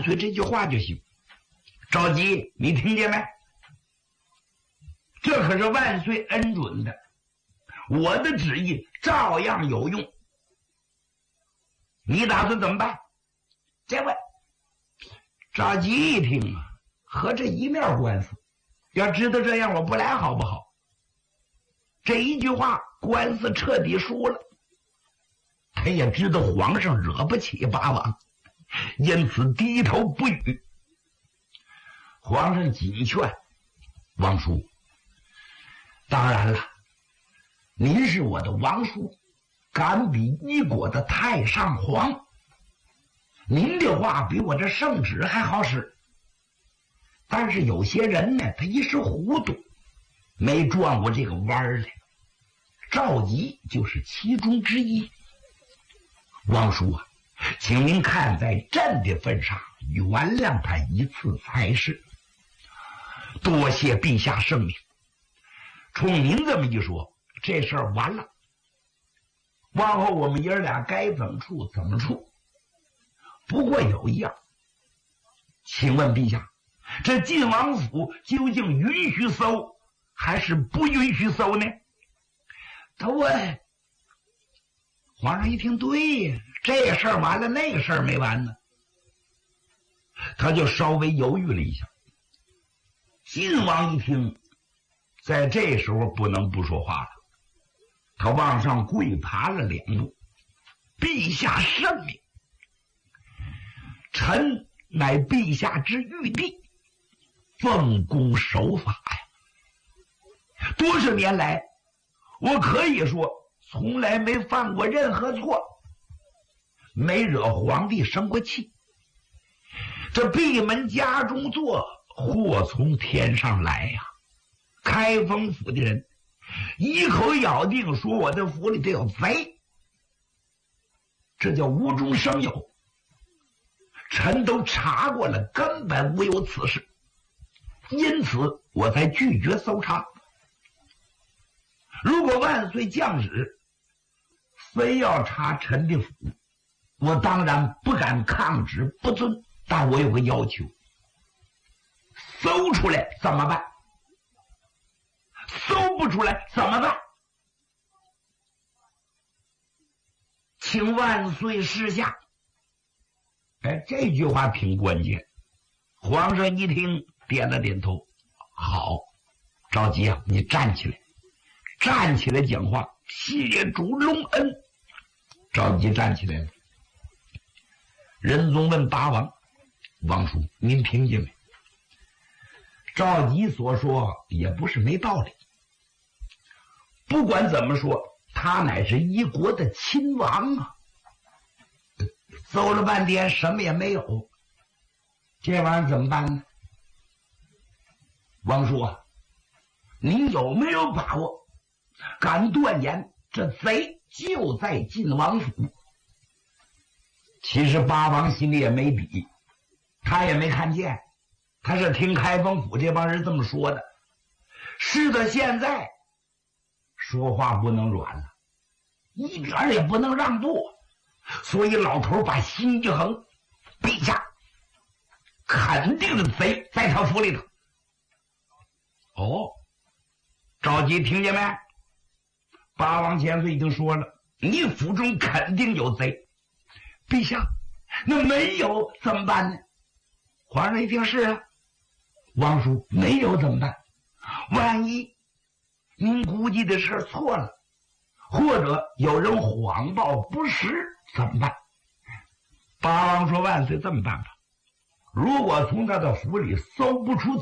岁这句话就行。着急，你听见没？这可是万岁恩准的，我的旨意照样有用。你打算怎么办？这位着急一听啊，和这一面官司，要知道这样我不来好不好？这一句话官司彻底输了。他也知道皇上惹不起八王，因此低头不语。皇上紧劝王叔，当然了，您是我的王叔，敢比一国的太上皇，您的话比我这圣旨还好使。但是有些人呢，他一时糊涂，没转过这个弯儿来。赵佶就是其中之一。王叔啊，请您看在朕的份上，原谅他一次才是。多谢陛下圣明。冲您这么一说，这事儿完了。往后我们爷俩该怎么处怎么处。不过有一样，请问陛下，这晋王府究竟允许搜还是不允许搜呢？他问。皇上一听，对呀，这事儿完了，那个事儿没完呢。他就稍微犹豫了一下。晋王一听，在这时候不能不说话了，他往上跪爬了2步。陛下圣明，臣乃陛下之玉帝，奉公守法呀。多少年来，我可以说从来没犯过任何错，没惹皇帝生过气。这闭门家中坐，祸从天上来呀。开封府的人一口咬定说我的府里头有贼，这叫无中生有。臣都查过了，根本无有此事，因此我才拒绝搜查。如果万岁降旨非要查臣的府，我当然不敢抗旨不遵，但我有个要求，搜出来怎么办？搜不出来怎么办？请万岁示下。哎，这句话挺关键。皇上一听点了点头，好，着急啊，你站起来，站起来讲话，谢主隆恩。着急站起来了。仁宗问八王，王叔您听见没？赵佶所说也不是没道理。不管怎么说，他乃是一国的亲王啊。搜了半天什么也没有，这玩意儿怎么办呢？王叔啊，您有没有把握敢断言这贼就在晋王府？其实八王心里也没底，他也没看见，他是听开封府这帮人这么说的。是的，现在说话不能软了，一点也不能让步。所以老头把心一横，陛下肯定是贼在他府里头。哦，着急听见没？八王千岁已经说了，你府中肯定有贼。陛下，那没有怎么办呢？皇上一听是啊。王叔，没有怎么办？万一您估计的事错了，或者有人谎报不实怎么办？八王说，万岁这么办吧，如果从他的府里搜不出